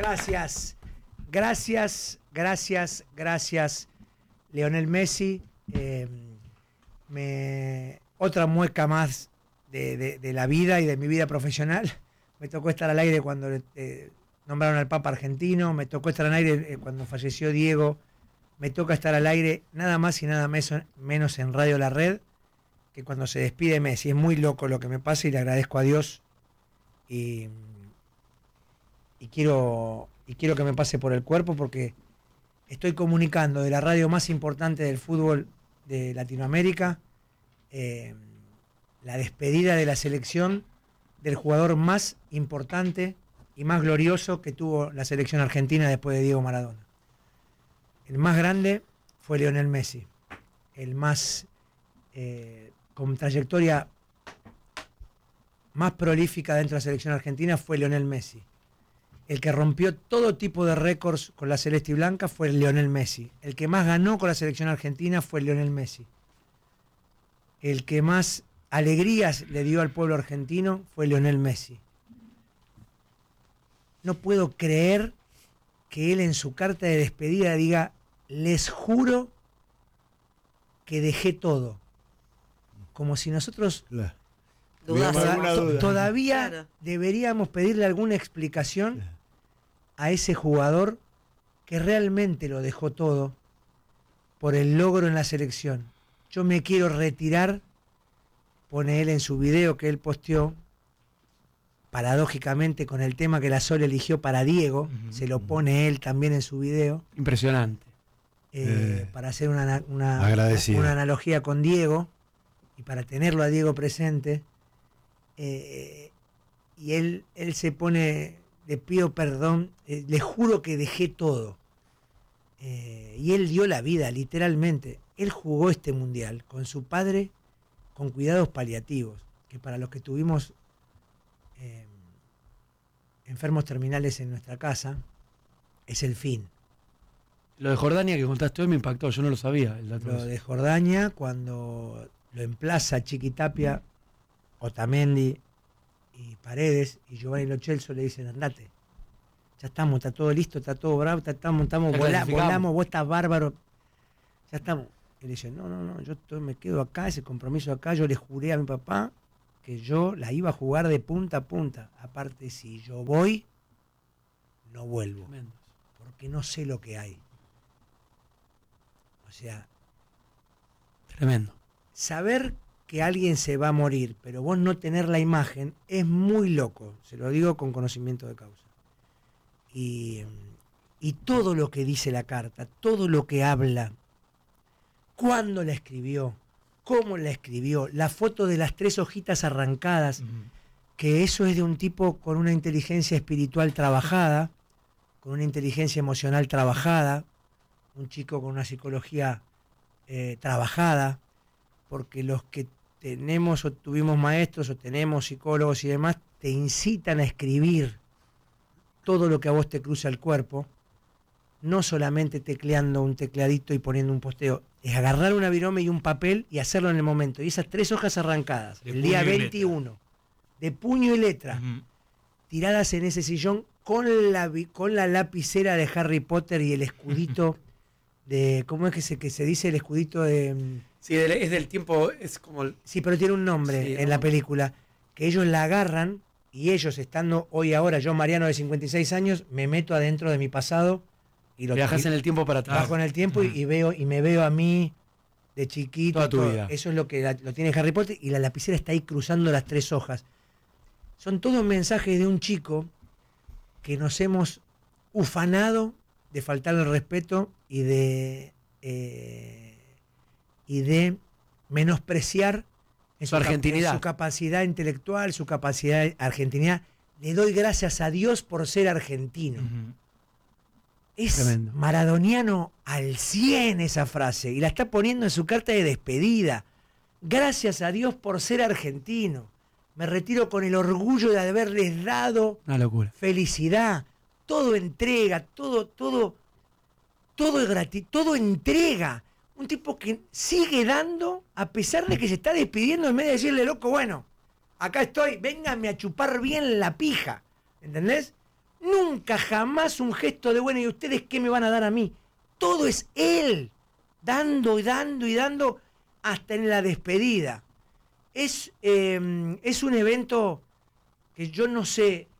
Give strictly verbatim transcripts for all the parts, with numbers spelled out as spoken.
Gracias, gracias, gracias, gracias, Lionel Messi. Eh, me, otra mueca más de, de, de la vida y de mi vida profesional. Me tocó estar al aire cuando eh, nombraron al Papa argentino, me tocó estar al aire eh, cuando falleció Diego, me toca estar al aire nada más y nada menos en Radio La Red que cuando se despide Messi. Es muy loco lo que me pasa y le agradezco a Dios y, y, quiero, y quiero que me pase por el cuerpo porque estoy comunicando de la radio más importante del fútbol de Latinoamérica eh, la despedida de la selección del jugador más importante y más glorioso que tuvo la selección argentina después de Diego Maradona. El más grande fue Lionel Messi, el más eh, con trayectoria más prolífica dentro de la selección argentina fue Lionel Messi. El que rompió todo tipo de récords con la celeste y blanca fue Lionel Messi. El que más ganó con la selección argentina fue Lionel Messi. El que más alegrías le dio al pueblo argentino fue Lionel Messi. No puedo creer que él en su carta de despedida diga: les juro que dejé todo. Como si nosotros Claro. toda, duda. todavía Claro. deberíamos pedirle alguna explicación a ese jugador que realmente lo dejó todo por el logro en la selección. Yo me quiero retirar, pone él en su video que él posteó, paradójicamente con el tema que la Sol eligió para Diego, uh-huh. se lo pone él también en su video. Impresionante. Eh, Eh, para hacer una, una, agradecido. una analogía con Diego y para tenerlo a Diego presente. Eh, y él, él se pone, le pido perdón, eh, le juro que dejé todo. Eh, y él dio la vida, literalmente. Él jugó este mundial con su padre con cuidados paliativos, que para los que tuvimos eh, enfermos terminales en nuestra casa, es el fin. Lo de Jordania que contaste hoy me impactó, yo no lo sabía. El dato Lo de Jordania, cuando lo emplaza Chiquitapia, Otamendi y Paredes, y Giovanni Lo Celso le dicen: andate, ya estamos, está todo listo, está todo bravo, está- estamos, estamos, Ya volá- clasificamos. volamos, vos estás bárbaro, ya estamos. Y le dicen: no, no, no, yo estoy- me quedo acá, ese compromiso acá, yo le juré a mi papá que yo la iba a jugar de punta a punta. Aparte, si yo voy, no vuelvo, Tremendo. porque no sé lo que hay. O sea, Tremendo. saber que alguien se va a morir, pero vos no tener la imagen, es muy loco. Se lo digo con conocimiento de causa. Y, y todo lo que dice la carta, todo lo que habla, cuándo la escribió, cómo la escribió, la foto de las tres hojitas arrancadas, que eso es de un tipo con una inteligencia espiritual trabajada, con una inteligencia emocional trabajada, un chico con una psicología eh, trabajada, porque los que tenemos o tuvimos maestros o tenemos psicólogos y demás, te incitan a escribir todo lo que a vos te cruza el cuerpo, no solamente tecleando un tecladito y poniendo un posteo, es agarrar una virome y un papel y hacerlo en el momento. Y esas tres hojas arrancadas, De el día puño y veintiuno, de puño y letra, Ujú. tiradas en ese sillón con la, vi- con la lapicera de Harry Potter y el escudito de, ¿cómo es que se, que se dice el escudito de...? mm, Sí, del- es del tiempo, es como... el- Sí, pero tiene un nombre Sí, en ¿no? la película, que ellos la agarran y ellos estando hoy ahora, yo Mariano de cincuenta y seis años, me meto adentro de mi pasado y lo Viajas y en el tiempo para atrás. bajo en el tiempo y, Ujú. y veo y me veo a mí de chiquito. Toda tu todo. vida. Eso es lo que la- lo tiene Harry Potter y la lapicera está ahí cruzando las tres hojas. Son todos mensajes de un chico que nos hemos ufanado de faltar el respeto y de eh, y de menospreciar en Su cap- argentinidad. en su capacidad intelectual, su capacidad de argentinidad. Le doy gracias a Dios por ser argentino. Ujú. Es Tremendo. maradoniano al cien esa frase y la está poniendo en su carta de despedida. Gracias a Dios por ser argentino. Me retiro con el orgullo de haberles dado Una locura. felicidad, todo entrega, todo, todo, todo es grati- todo entrega. Un tipo que sigue dando a pesar de que se está despidiendo en vez de decirle: loco, bueno, acá estoy, véngame a chupar bien la pija. ¿Entendés? Nunca, jamás un gesto de bueno, ¿y ustedes qué me van a dar a mí? Todo es él, dando y dando y dando hasta en la despedida. Es, eh, es un evento que yo no sé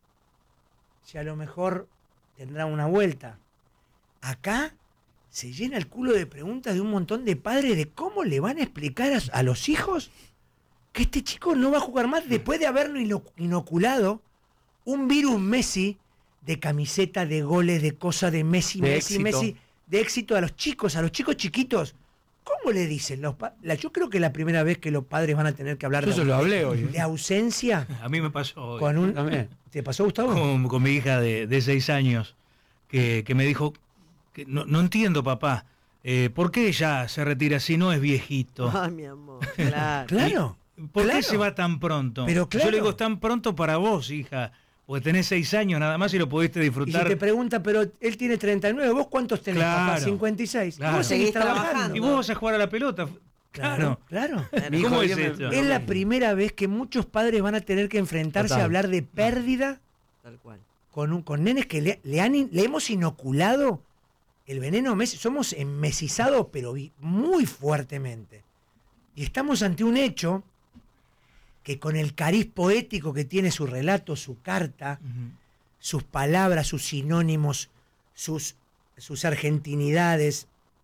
si a lo mejor tendrá una vuelta. Acá se llena el culo de preguntas de un montón de padres de cómo le van a explicar a, a los hijos que este chico no va a jugar más después de haberlo inoculado un virus Messi de camiseta, de goles, de cosas de Messi, De Messi, éxito. Messi, de éxito a los chicos, a los chicos chiquitos. ¿Cómo le dicen? Los pa- la, yo creo que es la primera vez que los padres van a tener que hablar Yo de, se lo hablé hoy. de ausencia A mí me pasó hoy, con un... También. ¿Te pasó, Gustavo? con, con mi hija de, de seis años, que, que me dijo, que no, no entiendo, papá, eh, ¿por qué ella se retira si no es viejito? Ay, mi amor, claro. Claro. ¿Por claro. qué se va tan pronto? Pero claro. Yo le digo, es tan pronto para vos, hija, porque tenés seis años nada más y lo pudiste Y si disfrutar. te pregunta, pero él tiene treinta y nueve, ¿vos cuántos tenés, papá? Claro. cincuenta y seis. Claro. Vos seguís Seguís trabajando. trabajando. Y vos vas a jugar a la pelota. Claro. Claro. Mi hijo ¿Cómo es hoy me- esto? Es la primera vez que muchos padres van a tener que enfrentarse Total. a hablar de pérdida Tal cual. con, un, con nenes que le, le han, in- le hemos inoculado el veneno Messi. Somos enmesizados, pero vi- muy fuertemente. Y estamos ante un hecho que con el cariz poético que tiene su relato, su carta, Ujú. sus palabras, sus sinónimos, sus, sus argentinidades,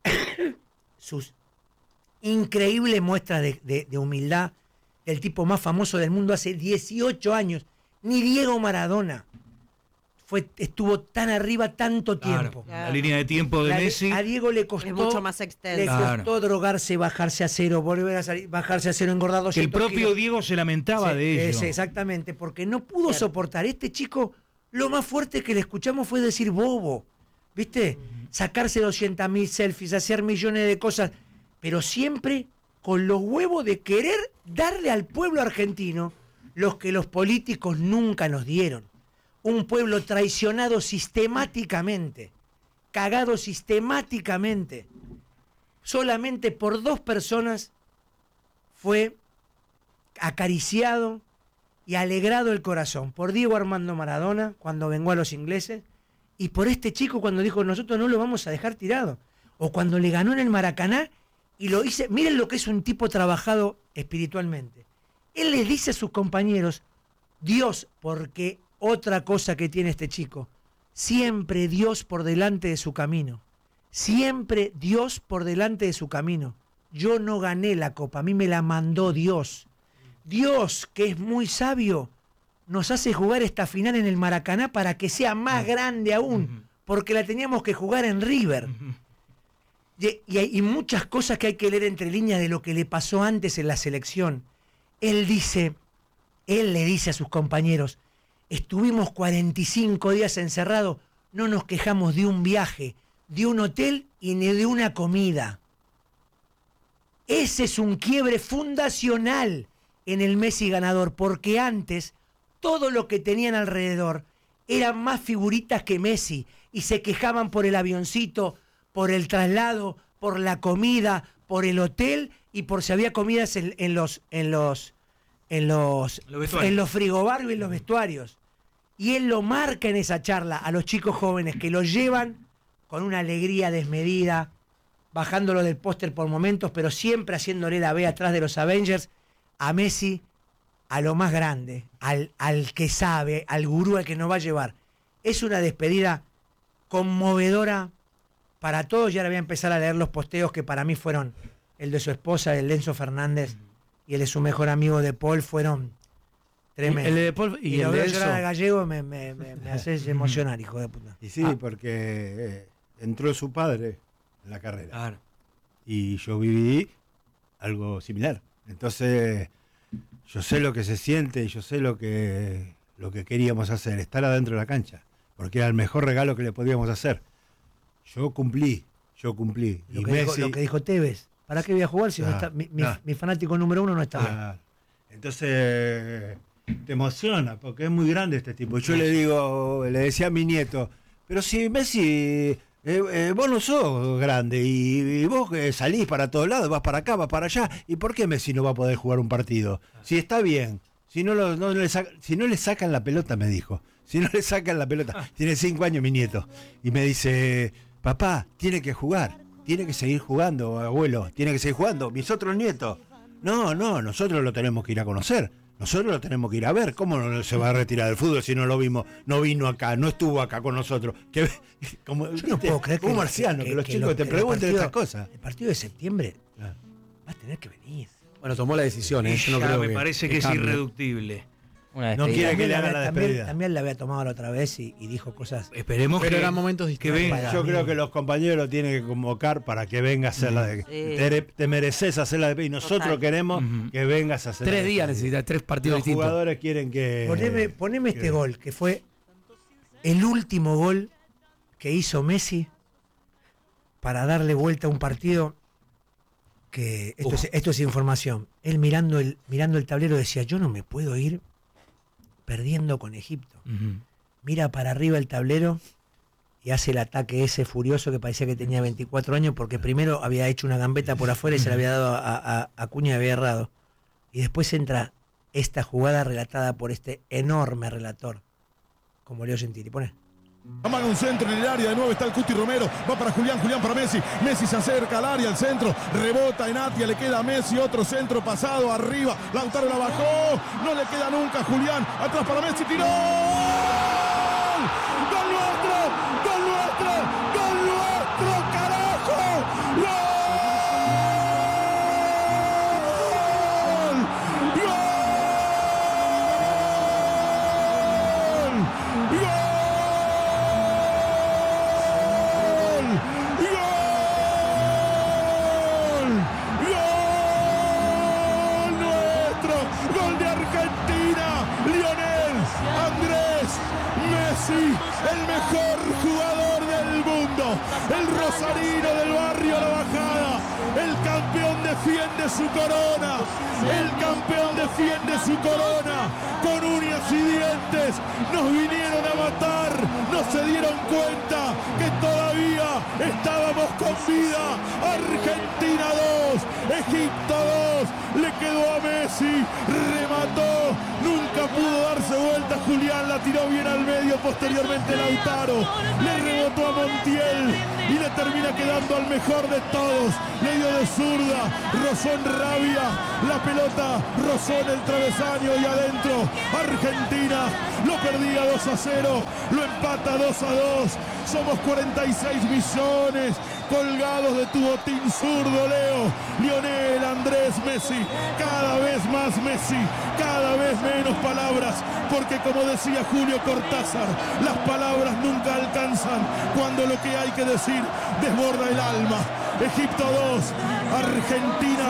sus increíbles muestras de, de- de humildad, el tipo más famoso del mundo hace dieciocho años, ni Diego Maradona fue, estuvo tan arriba tanto Claro. tiempo. La línea de tiempo de La de- Messi. a Diego le costó, Es mucho más le extenso. Claro. costó drogarse, bajarse a cero, volver a salir, bajarse a cero, engordar Que el doscientos propio kilos. Diego se lamentaba Sí, de ello. es exactamente, porque no pudo Cierto. soportar. Este chico, lo más fuerte que le escuchamos fue decir bobo, ¿viste? Sacarse doscientas mil selfies, hacer millones de cosas, pero siempre con los huevos de querer darle al pueblo argentino los que los políticos nunca nos dieron. Un pueblo traicionado sistemáticamente, cagado sistemáticamente. Solamente por dos personas fue acariciado y alegrado el corazón. Por Diego Armando Maradona, cuando vengó a los ingleses, y por este chico cuando dijo, nosotros no lo vamos a dejar tirado. O cuando le ganó en el Maracaná y lo hice. Miren lo que es un tipo trabajado espiritualmente. Él les dice a sus compañeros, Dios, porque otra cosa que tiene este chico, siempre Dios por delante de su camino. Siempre Dios por delante de su camino. Yo no gané la copa, a mí me la mandó Dios. Dios, que es muy sabio, nos hace jugar esta final en el Maracaná para que sea más grande aún, porque la teníamos que jugar en River. Ujú. Y, y hay y muchas cosas que hay que leer entre líneas de lo que le pasó antes en la selección. Él dice, él le dice a sus compañeros, estuvimos cuarenta y cinco días encerrados, no nos quejamos de un viaje, de un hotel y ni de una comida. Ese es un quiebre fundacional en el Messi ganador, porque antes todo lo que tenían alrededor eran más figuritas que Messi y se quejaban por el avioncito, por el traslado, por la comida, por el hotel y por si había comidas en, en los en los en los Los vestuarios. en los frigobarrios y en los vestuarios. Y él lo marca en esa charla a los chicos jóvenes que lo llevan con una alegría desmedida, bajándolo del póster por momentos, pero siempre haciéndole la B atrás de los Avengers, a Messi, a lo más grande, al, al que sabe, al gurú al que nos va a llevar. Es una despedida conmovedora para todos. Y ahora voy a empezar a leer los posteos que para mí fueron el de su esposa, el de Enzo Fernández, y el de su mejor amigo de Paul, fueron tremendos. El de Paul y, Y, el lo de veo Enzo. llorar al gallego me, me, me, me haces emocionar, hijo de puta. Y sí, Ah. porque eh, entró su padre en la carrera. Claro. Y yo viví algo similar. Entonces, yo sé lo que se siente y yo sé lo que, lo que queríamos hacer, estar adentro de la cancha, porque era el mejor regalo que le podíamos hacer. Yo cumplí, yo cumplí. Lo y que, dijo, Messi, lo que dijo Tevez. ¿Para qué voy a jugar si no Ah, está, mi, mi- ah. mi fanático número uno no está? Ah, entonces, te emociona, porque es muy grande este tipo. Yo le digo, le decía a mi nieto, pero si Messi, eh, eh, vos no sos grande y, y vos eh, salís para todos lados, vas para acá, vas para allá, ¿y por qué Messi no va a poder jugar un partido? Si está bien, Si no, lo, no le saca, si no le sacan la pelota, me dijo. Si no le sacan la pelota. Tiene cinco años mi nieto. Y me dice, papá, tiene que jugar. Tiene que seguir jugando, abuelo. Tiene que seguir jugando. Mis otros nietos. No, no, nosotros lo tenemos que ir a conocer. Nosotros lo tenemos que ir a ver. ¿Cómo no se va a retirar del fútbol si no lo vimos? No vino acá, no estuvo acá con nosotros. Que, como, Yo no puedo creer que, un marciano, que, que los que chicos los, te que pregunten partido, estas cosas. El partido de septiembre Claro. va a tener que venir. Bueno, tomó la decisión, ¿eh? Yo no Ya creo me que, parece que, que es cambie. irreductible. Una No despedida. quiere que le la hagan había- la también, despedida. también la había tomado la otra vez y, y dijo cosas. Esperemos Pero que, eran momentos que distintos. venga. Para Yo mí. creo que los compañeros lo tienen que convocar para que venga a hacer la de. Sí. Te, te mereces hacer la de. Y nosotros Total. queremos Ujú. que vengas a hacer Tres la días despedida. necesitas, tres partidos Los distintos. jugadores quieren que. Poneme, poneme este que- gol, que fue el último gol que hizo Messi para darle vuelta a un partido que esto, es, esto es información. Él mirando el, mirando el tablero decía, yo no me puedo ir perdiendo con Egipto. Ujú. Mira para arriba el tablero y hace el ataque ese furioso que parecía que tenía veinticuatro años porque primero había hecho una gambeta por afuera y se la había dado a, a, a Acuña y había errado. Y después entra esta jugada relatada por este enorme relator, como Leo Gentili. Pone. Amaga un centro en el área, de nuevo está el Cuti Romero, va para Julián, Julián para Messi, Messi se acerca al área, al centro, rebota en Atia, le queda a Messi, otro centro pasado, arriba, Lautaro la bajó, no le queda nunca a Julián, atrás para Messi, tiró, ¡gol nuestro! ¡Gol nuestro! ¡Gol nuestro, carajo! ¡Gol! ¡Gol! ¡Gol! Gol de Argentina, Lionel Andrés Messi, el mejor jugador del mundo, el rosarino del barrio La Bajada, el campeón defiende su corona, el campeón defiende su corona, con uñas y dientes, nos vinieron a matar, no se dieron cuenta que todavía estábamos con vida. Argentina dos, Egipto dos, le quedó a Messi, remató, nunca pudo darse vuelta, Julián la tiró bien al medio, posteriormente Lautaro, le rebotó a Montiel y le termina quedando al mejor de todos, le dio de zurda, rozó en rabia, la pelota rozó en el travesaño y adentro, Argentina lo perdía dos a cero, lo empata dos a dos, somos cuarenta y seis millones colgados de tu botín zurdo, Leo. Lionel Andrés Messi, cada vez más Messi, cada vez menos palabras, porque como decía Julio Cortázar, las palabras nunca alcanzan cuando lo que hay que decir desborda el alma. Egipto dos, Argentina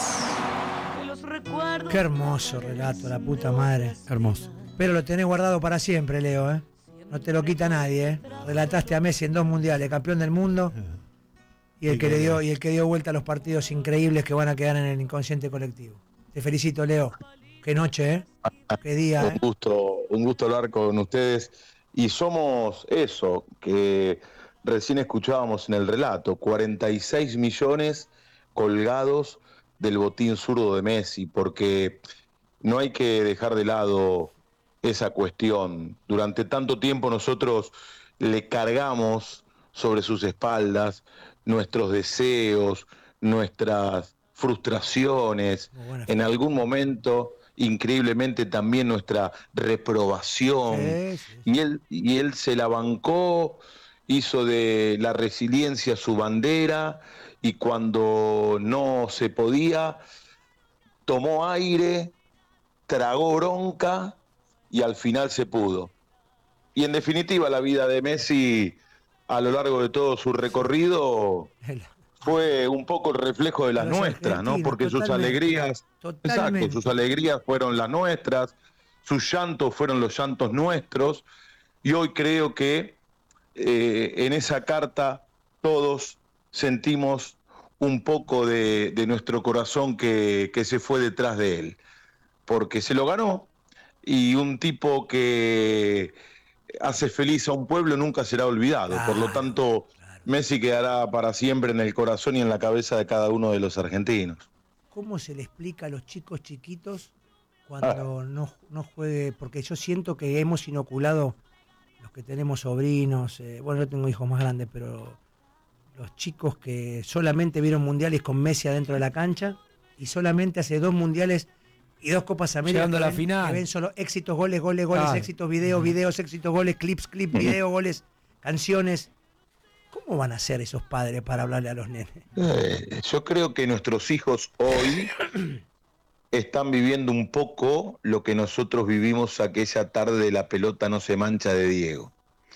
dos. Qué hermoso relato, la puta madre. Hermoso. Pero lo tenés guardado para siempre, Leo, ¿eh? No te lo quita nadie, ¿eh? Relataste a Messi en dos mundiales, campeón del mundo. Y el, que le dio, y el que dio vuelta a los partidos increíbles que van a quedar en el inconsciente colectivo. Te felicito, Leo. Qué noche, ¿eh? Qué día, Un ¿eh? gusto, un gusto hablar con ustedes. Y somos eso, que recién escuchábamos en el relato, cuarenta y seis millones colgados del botín zurdo de Messi, porque no hay que dejar de lado esa cuestión. Durante tanto tiempo nosotros le cargamos sobre sus espaldas nuestros deseos, nuestras frustraciones, Muy buena en algún momento, increíblemente, también nuestra reprobación. Sí, sí, sí. Y él, y él se la bancó, hizo de la resiliencia su bandera, y cuando no se podía, tomó aire, tragó bronca, y al final se pudo. Y en definitiva, la vida de Messi, a lo largo de todo su recorrido, fue un poco el reflejo de las Los nuestras, ¿no? argentinos, Porque sus totalmente, alegrías, totalmente. exacto, sus alegrías fueron las nuestras, sus llantos fueron los llantos nuestros, y hoy creo que eh, en esa carta todos sentimos un poco de, de nuestro corazón que, que se fue detrás de él, porque se lo ganó, y un tipo que hace feliz a un pueblo nunca será olvidado. Claro, Por lo tanto, claro. Messi quedará para siempre en el corazón y en la cabeza de cada uno de los argentinos. ¿Cómo se le explica a los chicos chiquitos cuando no, no juegue, porque yo siento que hemos inoculado, los que tenemos sobrinos, eh, bueno, yo tengo hijos más grandes, pero los chicos que solamente vieron mundiales con Messi adentro de la cancha y solamente hace dos mundiales y dos Copas América Llegando a la que ven, final. que ven solo éxitos, goles, goles, goles, Claro. éxitos, videos, videos, éxitos, goles, clips, clips, videos, goles, canciones. ¿Cómo van a ser esos padres para hablarle a los nenes? Eh, yo creo que nuestros hijos hoy están viviendo un poco lo que nosotros vivimos aquella tarde de La pelota no se mancha de Diego.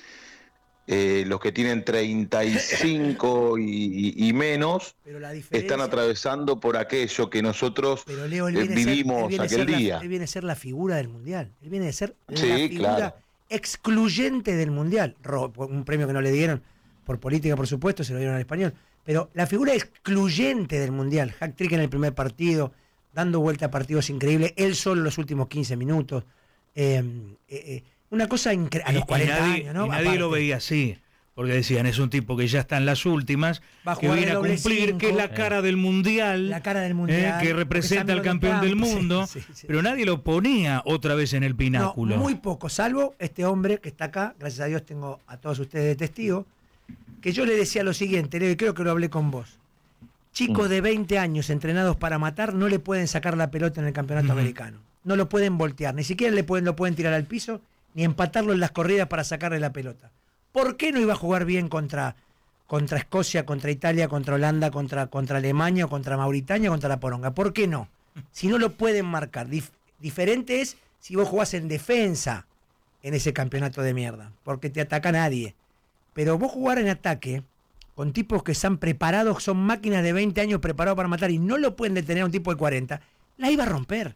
Eh, los que tienen treinta y cinco y, y- y menos Pero la diferencia, están atravesando por aquello que nosotros pero Leo, él eh, viene a ser- él vivimos viene a aquel ser la- día. él viene a ser la figura del Mundial. Él viene a ser Sí, la figura claro. excluyente del Mundial. Ro- Un premio que no le dieron por política, por supuesto, se lo dieron al español. Pero la figura excluyente del Mundial. Hack-trick en el primer partido, dando vuelta a partidos increíbles. Él solo en los últimos quince minutos. Eh, eh, eh, una cosa increíble. A Y- los y cuarenta nadie, años, ¿no? y nadie lo Aparte. veía así, porque decían, es un tipo que ya está en las últimas, Va a que jugar viene de a doble cumplir, cinco. que es la cara del Mundial, La cara del eh, Mundial. que porque representa es al amigo de campeón del Trump. Sí, mundo, sí, sí. pero nadie lo ponía otra vez en el pináculo. No, muy poco, salvo este hombre que está acá, gracias a Dios tengo a todos ustedes de testigo, que yo le decía lo siguiente, Leo, y creo que lo hablé con vos. Chicos de veinte años entrenados para matar no le pueden sacar la pelota en el campeonato Ujú. americano. No lo pueden voltear, ni siquiera le pueden, lo pueden tirar al piso, ni empatarlo en las corridas para sacarle la pelota. ¿Por qué no iba a jugar bien contra, contra Escocia, contra Italia, contra Holanda, contra, contra Alemania, o contra Mauritania, contra la Poronga? ¿Por qué no? Si no lo pueden marcar. Dif- diferente es si vos jugás en defensa en ese campeonato de mierda, porque te ataca nadie. Pero vos jugar en ataque con tipos que están preparados, son máquinas de veinte años preparados para matar y no lo pueden detener a un tipo de cuarenta, la iba a romper.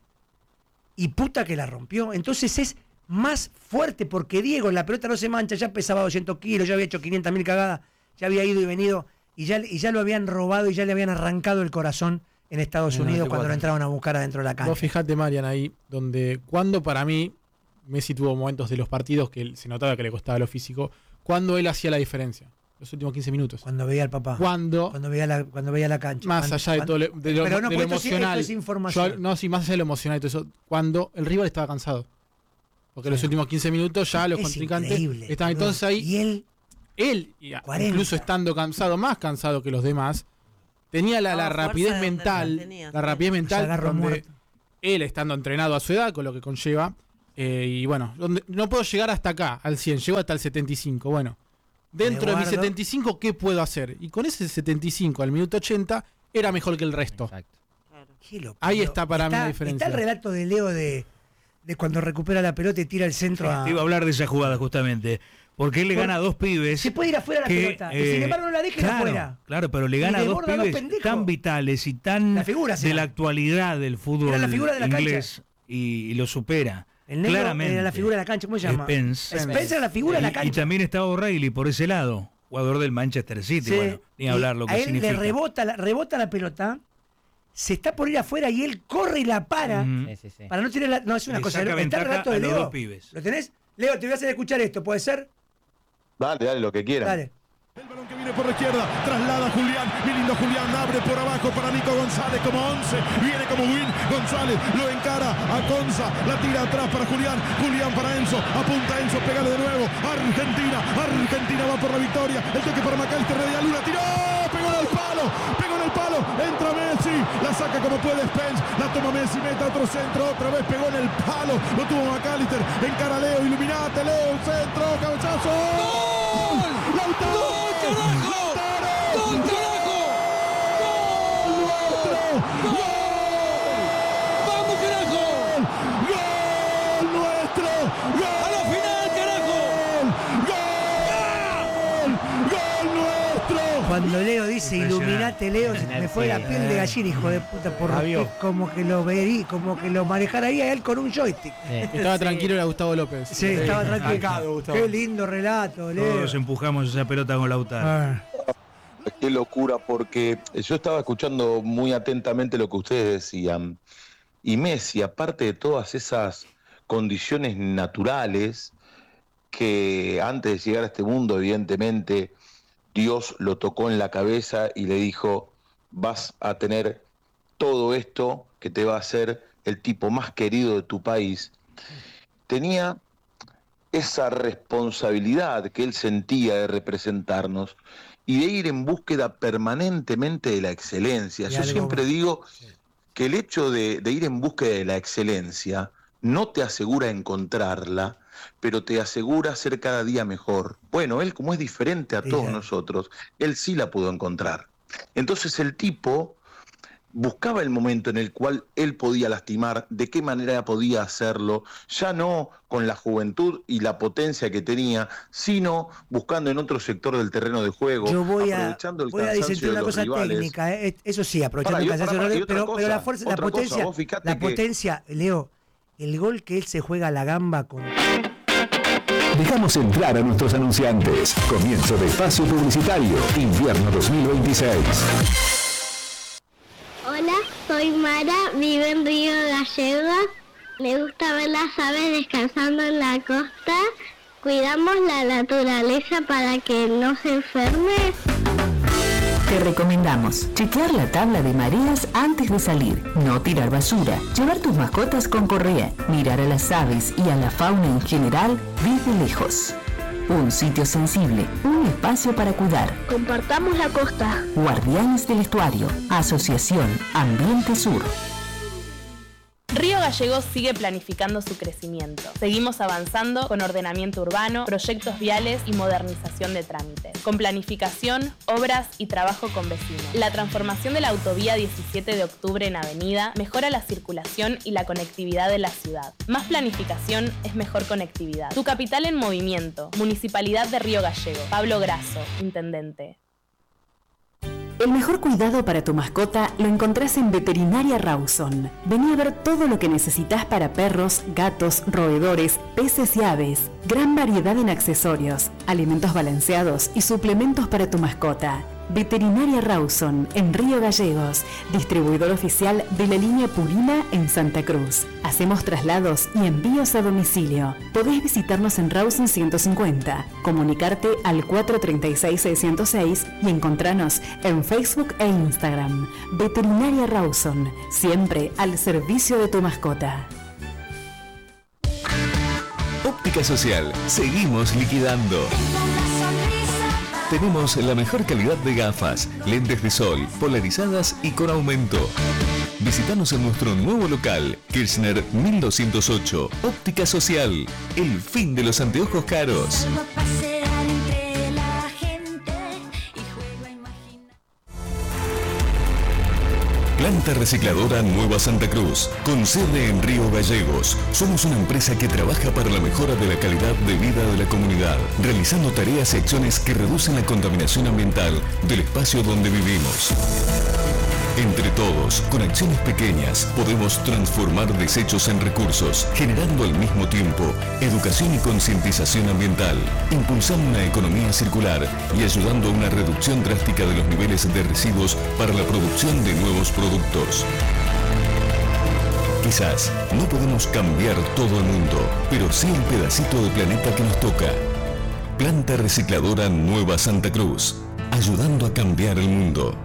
Y puta que la rompió. Entonces es más fuerte porque Diego, la pelota no se mancha, ya pesaba doscientos kilos, ya había hecho quinientas mil cagadas, ya había ido y venido y ya, y ya lo habían robado y ya le habían arrancado el corazón en Estados En el Unidos noventa y cuando cuatro. lo entraban a buscar adentro de la cancha. Vos fijate, Marian, ahí, donde cuando para mí Messi tuvo momentos de los partidos que se notaba que le costaba lo físico, cuando él hacía la diferencia, los últimos quince minutos. Cuando veía al papá. Cuando, Cuando veía la, cuando veía la cancha. más Cuando- allá de cuando- todo lo, de lo, Pero no, de lo pues esto sí- emocional, esto es información. yo- no, sí, más allá de lo emocional y todo eso, cuando el rival estaba cansado. Porque los Sí. últimos quince minutos ya los Es contrincantes increíble, estaban. boludo. Entonces ahí, Y él, él, y a- cuarenta. incluso estando cansado, más cansado que los demás, tenía la, la Daba fuerza rapidez de donde mental, la tenía, la sí. rapidez se mental agarró donde muerto. él estando entrenado a su edad, con lo que conlleva, eh, y bueno, donde, no puedo llegar hasta acá, al cien, llego hasta el setenta y cinco, bueno, dentro de mi guardo. setenta y cinco, ¿qué puedo hacer? Y con ese setenta y cinco al minuto ochenta, era mejor que el resto. Exacto. Claro. qué locura. Ahí está para mí la diferencia. Está el relato de Leo de, de cuando recupera la pelota y tira el centro a... Te iba a hablar de esa jugada justamente, porque él le Por- gana a dos pibes. Se puede ir afuera la que, pelota. y eh, sin embargo no la dejen claro, afuera. Claro, pero le Y gana a dos desborda a dos pibes pendejos. tan vitales y tan La figura de será. la actualidad del fútbol Era la figura de la cancha. inglés y, y lo supera. El negro claramente. era la figura de la cancha. ¿Cómo se llama? Spence. Spence era la figura de la Y- cancha. Y, también estaba O'Reilly por ese lado, jugador del Manchester City. Sí. Bueno, ni Y hablar lo que a él significa. le rebota la, rebota la pelota, se está por ir afuera y él corre y la para. Ujú. Sí, sí, sí. Para no tener la, no es una Le cosa. saca Está el ventaja relato de a los Leo. dos pibes. ¿Lo tenés? Leo, te voy a hacer escuchar esto, ¿puede ser? Dale, dale, lo que quieran. Dale. El balón que viene por la izquierda, traslada Julián, mi lindo Julián, abre por abajo para Nico González como once, viene como win, González lo encara a Conza, la tira atrás para Julián, Julián para Enzo, apunta Enzo, pégale de nuevo, Argentina, Argentina va por la victoria, el toque para Macalester, Media Luna, tiró, pegó en el palo, pegó en el palo, entra Messi, la saca como puede Spence, la toma Messi, mete otro centro, otra vez pegó en el palo, lo tuvo Macalester, encara Leo, iluminate Leo, centro, cabezazo, ¡Gol! ¡Lautaro! ¡Gol, carajo! ¡Gol, carajo! ¡Gol nuestro! ¡Gol! ¡Vamos, carajo! ¡Gol nuestro! ¡Gol! ¡A la final, carajo! ¡Gol! ¡Gol nuestro! Cuando Leo dice Impresionante. iluminate Leo, se me fue la piel de gallina, hijo de puta, porque Rabio. como que lo verí, como que lo manejaría él con un joystick. Sí. Estaba tranquilo era Gustavo López. Sí, estaba tranquilo. Sacado, Gustavo. Qué lindo relato, Leo. Todos empujamos esa pelota con Lautaro. Ah, Qué locura, porque yo estaba escuchando muy atentamente lo que ustedes decían. Y Messi, aparte de todas esas condiciones naturales que antes de llegar a este mundo, evidentemente, Dios lo tocó en la cabeza y le dijo, vas a tener todo esto que te va a hacer el tipo más querido de tu país, tenía esa responsabilidad que él sentía de representarnos y de ir en búsqueda permanentemente de la excelencia. Y Yo algo siempre más. digo Sí. que el hecho de, de ir en búsqueda de la excelencia no te asegura encontrarla, pero te asegura ser cada día mejor. Bueno, él, como es diferente a Sí, todos ya. nosotros, él sí la pudo encontrar. Entonces el tipo buscaba el momento en el cual él podía lastimar, de qué manera podía hacerlo, ya no con la juventud y la potencia que tenía, sino buscando en otro sector del terreno de juego, Yo voy a, aprovechando el voy a cansancio disentir de una los cosa rivales. técnica, eh. Eso sí, aprovechando Pará, el y- cansancio, pará, pará, y pero, otra pero, cosa, pero la fuerza, la otra cosa, potencia, vos fijate la que- potencia, Leo, el gol que él se juega a la gamba con... Dejamos entrar a nuestros anunciantes. Comienzo de espacio publicitario, invierno dos mil veintiséis. Hola, soy Mara, vivo en Río Gallegos. Me gusta ver las aves descansando en la costa. Cuidamos la naturaleza para que no se enferme. Te recomendamos chequear la tabla de mareas antes de salir, no tirar basura, llevar tus mascotas con correa, mirar a las aves y a la fauna en general desde lejos. Un sitio sensible, un espacio para cuidar. Compartamos la costa. Guardianes del Estuario, Asociación Ambiente Sur. Río Gallegos sigue planificando su crecimiento. Seguimos avanzando con ordenamiento urbano, proyectos viales y modernización de trámites. Con planificación, obras y trabajo con vecinos. La transformación de la autovía diecisiete de octubre en avenida mejora la circulación y la conectividad de la ciudad. Más planificación es mejor conectividad. Tu capital en movimiento. Municipalidad de Río Gallegos. Pablo Grasso, Intendente. El mejor cuidado para tu mascota lo encontrás en Veterinaria Rawson. Vení a ver todo lo que necesitas para perros, gatos, roedores, peces y aves. Gran variedad en accesorios, alimentos balanceados y suplementos para tu mascota. Veterinaria Rawson, en Río Gallegos, distribuidor oficial de la línea Purina en Santa Cruz. Hacemos traslados y envíos a domicilio. Podés visitarnos en Rawson ciento cincuenta, comunicarte al cuatro tres seis, seis cero seis y encontrarnos en Facebook e Instagram. Veterinaria Rawson, siempre al servicio de tu mascota. Óptica Social, seguimos liquidando. Tenemos la mejor calidad de gafas, lentes de sol, polarizadas y con aumento. Visítanos en nuestro nuevo local, Kirchner mil doscientos ocho, Óptica Social, el fin de los anteojos caros. Planta Recicladora Nueva Santa Cruz, con sede en Río Gallegos. Somos una empresa que trabaja para la mejora de la calidad de vida de la comunidad, realizando tareas y acciones que reducen la contaminación ambiental del espacio donde vivimos. Entre todos, con acciones pequeñas, podemos transformar desechos en recursos, generando al mismo tiempo educación y concientización ambiental, impulsando una economía circular y ayudando a una reducción drástica de los niveles de residuos para la producción de nuevos productos. Quizás no podemos cambiar todo el mundo, pero sí el pedacito de planeta que nos toca. Planta Recicladora Nueva Santa Cruz, ayudando a cambiar el mundo.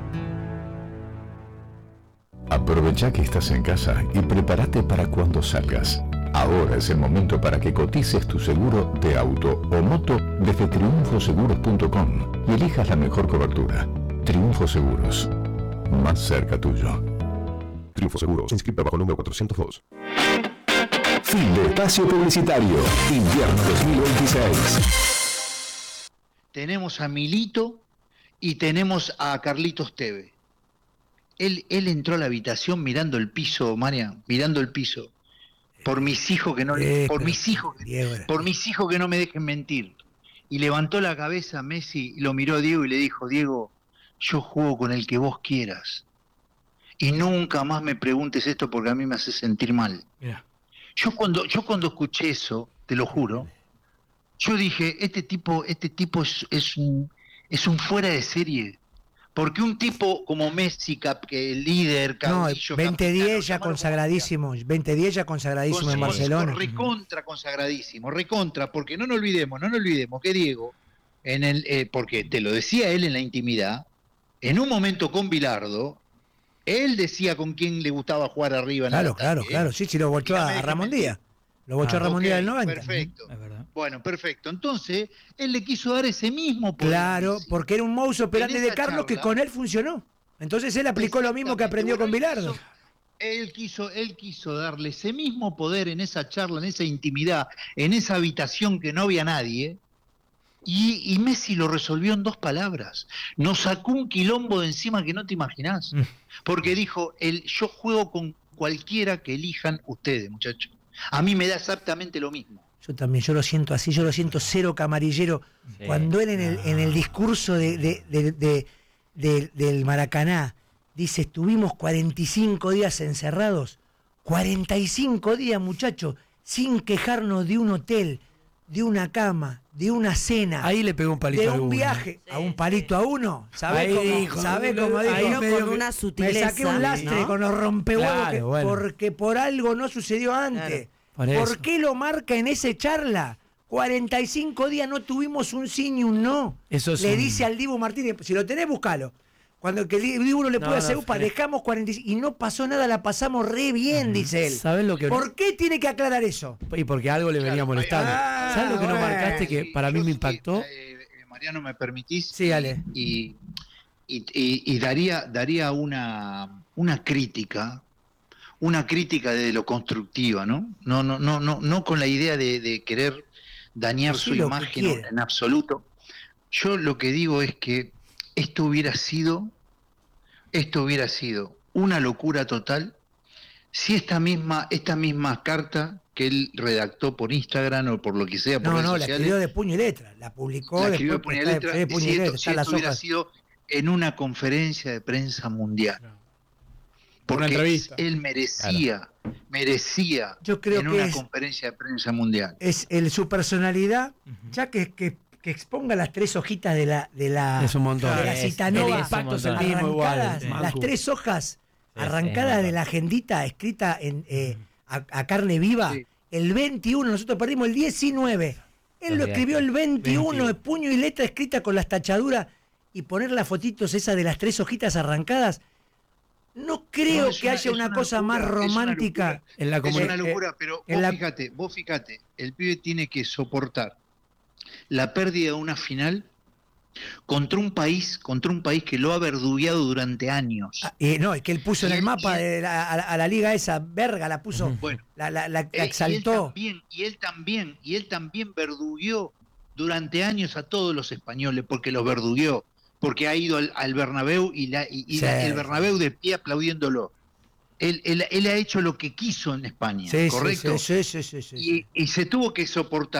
Aprovecha que estás en casa y prepárate para cuando salgas. Ahora es el momento para que cotices tu seguro de auto o moto desde triunfo seguros punto com y elijas la mejor cobertura. Triunfo Seguros, más cerca tuyo. Triunfo Seguros, inscrita bajo el número cuatrocientos dos. Fin de espacio publicitario, invierno dos mil veintiséis. Tenemos a Milito y tenemos a Carlitos Teve. Él, él entró a la habitación mirando el piso, María, mirando el piso. Por mis hijos que no Eh, por pero- mis hijos, Diego, por mis hijos que no me dejen mentir. Y levantó la cabeza a Messi y lo miró a Diego y le dijo, Diego, yo juego con el que vos quieras. Y nunca más me preguntes esto porque a mí me hace sentir mal. Mirá. Yo cuando, yo cuando escuché eso, te lo juro, yo dije, este tipo, este tipo es, es un, es un fuera de serie. Porque un tipo como Messi, cap, que el líder, No, caudillo, veinte diez capitano, ya llamalo consagradísimo, veinte diez ya consagradísimo en como- Barcelona. Recontra consagradísimo, recontra, porque no nos olvidemos, no nos olvidemos que Diego, en el, eh, porque te lo decía él en la intimidad, en un momento con Bilardo, Él decía con quién le gustaba jugar arriba. En Claro, el ataque, claro, ¿eh? claro. Sí, sí, lo bochó a, a Ramón Díaz. Lo bochó Ah, a Ramón ok, Díaz del noventa. Perfecto. Es verdad. Bueno, perfecto. Entonces, él le quiso dar ese mismo poder. Claro, porque era un modus operandi En de esa Carlos que charla- con él funcionó. Entonces él aplicó lo mismo que aprendió con Bilardo. Él quiso, él quiso darle ese mismo poder en esa charla, en esa intimidad, en esa habitación que no había nadie, y, y Messi lo resolvió en dos palabras. Nos sacó un quilombo de encima que no te imaginás. Porque dijo, el, yo juego con cualquiera que elijan ustedes, muchachos. A mí me da exactamente lo mismo. Yo también, yo lo siento así, yo lo siento cero camarillero. Sí. Cuando él en el, en el discurso de, de- de- de- de- del Maracaná dice, estuvimos cuarenta y cinco días encerrados, cuarenta y cinco días, muchachos, sin quejarnos de un hotel, de una cama, de una cena. Ahí le pegó un palito de a un alguno. viaje, a un palito a uno. ¿Sabés Ahí cómo, dijo, ¿sabe no, cómo ahí dijo? medio con que- una Me sutileza, saqué un lastre ¿no? con los rompehuevos Claro, que- bueno. porque por algo no sucedió antes. Por ¿Por, eso. qué lo marca en esa charla? cuarenta y cinco días no tuvimos un sí ni un no. Eso es Le un- dice al Dibu Martínez, si lo tenés, buscalo. Cuando que el Dibu no le No, puede no, hacer upa, Fred. dejamos cuarenta y cinco y no pasó nada, la pasamos re bien, dice él. ¿Sabes lo que ¿Por qué tiene que aclarar eso? Y porque algo le venía molestando. Ah, ¿Sabes lo que no bueno. marcaste que para mí me impactó? Eh, Mariano, ¿me permitís? Sí, dale. Y, y, y- y daría, daría una, una crítica, una crítica de lo constructiva, ¿no? No, no, no, no, no con la idea de, de querer dañar Sí, su lo que imagen quiera. en absoluto. Yo lo que digo es que esto hubiera sido, esto hubiera sido una locura total si esta misma, esta misma carta que él redactó por Instagram o por lo que sea, por No, redes no, la sociales, escribió de puño y letra. La publicó la escribió después. de puño y está- letra, de puño y si esto, letra, si están las esto hubiera hojas. sido en una conferencia de prensa mundial. Porque entrevista. él merecía, merecía Yo creo en que una es- conferencia de prensa mundial. Es el, su personalidad, ya que, que, que exponga las tres hojitas de la de la, Es un montón. de la Es- Citanova, el impacto es el mismo igual, arrancadas, sí. las Mancu. tres hojas Sí, arrancadas sí, de la agendita escrita en eh, a, a carne viva, el veintiuno, nosotros perdimos el diecinueve. Él lo Olvidate. escribió el veintiuno, veintiuno. de puño y letra escrita con las tachaduras y poner las fotitos esas de las tres hojitas arrancadas. No creo No, es que una- haya es una, una cosa locura, más es una romántica locura. en la Es comunidad. una locura, pero en vos la- fíjate, vos fíjate, el pibe tiene que soportar la pérdida de una final contra un país, contra un país que lo ha verdugueado durante años. Y no, y que él puso en Y el él- mapa y él- de la- a, la, a la liga esa, verga, la puso, Bueno, la, la, la- la Eh, Y él exaltó. también, y él también, y él también verdugueó durante años a todos los españoles, porque los verdugueó, porque ha ido al, al Bernabéu y, la, y, y Sí. la- el Bernabéu de pie aplaudiéndolo. Él, él- él ha hecho lo que quiso en España, Sí, sí, ¿correcto? sí, sí, sí, sí, sí. Y, y se tuvo que soportar